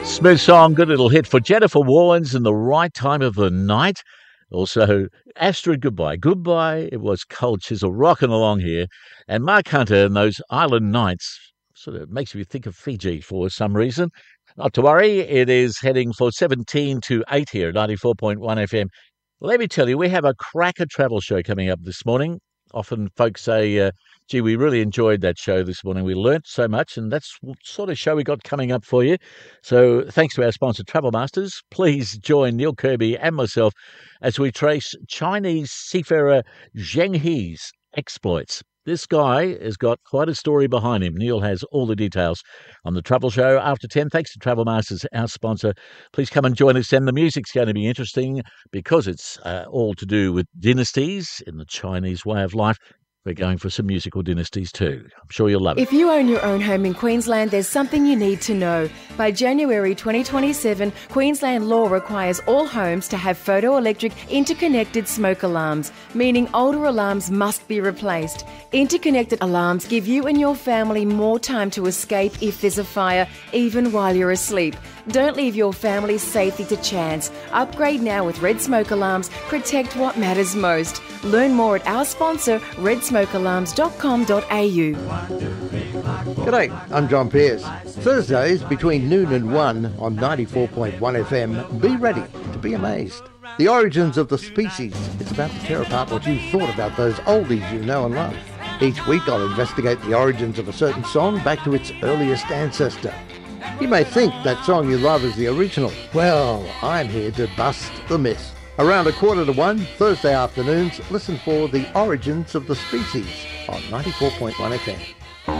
Smooth song, good little hit for Jennifer Warnes in the right time of the night. Also, Astrid, goodbye. Goodbye. It was Cold Chisel rocking along here. And Mark Hunter and those Island Nights sort of makes me think of Fiji for some reason. Not to worry, it is heading for 17 to 8 here at 94.1 FM. Let me tell you, we have a cracker travel show coming up this morning. Often folks say, gee, we really enjoyed that show this morning. We learnt so much, and that's what sort of show we got coming up for you. So thanks to our sponsor, Travel Masters. Please join Neil Kirby and myself as we trace Chinese seafarer Zheng He's exploits. This guy has got quite a story behind him. Neil has all the details on the travel show after 10. Thanks to Travel Masters, our sponsor. Please come and join us. And the music's going to be interesting because it's all to do with dynasties in the Chinese way of life. We're going for some musical dynasties too. I'm sure you'll love it. If you own your own home in Queensland, there's something you need to know. By January 2027, Queensland law requires all homes to have photoelectric interconnected smoke alarms, meaning older alarms must be replaced. Interconnected alarms give you and your family more time to escape if there's a fire, even while you're asleep. Don't leave your family's safety to chance. Upgrade now with Red Smoke Alarms. Protect what matters most. Learn more at our sponsor, redsmokealarms.com.au. G'day, I'm John Pearce. Thursdays between noon and 1 on 94.1 FM, be ready to be amazed. The origins of the species. It's about to tear apart what you thought about those oldies you know and love. Each week I'll investigate the origins of a certain song back to its earliest ancestor. You may think that song you love is the original. Well, I'm here to bust the myth. Around 1:45, Thursday afternoons, listen for The Origins of the Species on 94.1 FM.